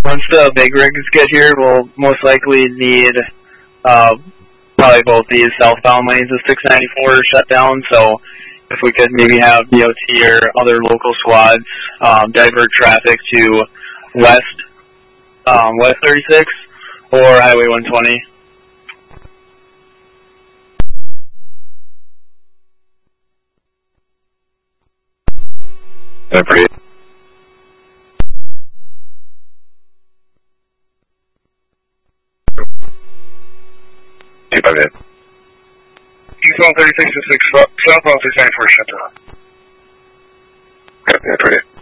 Once the big rigs get here, we'll most likely need probably both these southbound lanes of 694 shut down. So if we could maybe have DOT or other local squads divert traffic to west 36 or Highway 120. Agreed. Eastbound 36 to 6, southbound 694 shut down. Copy, agreed.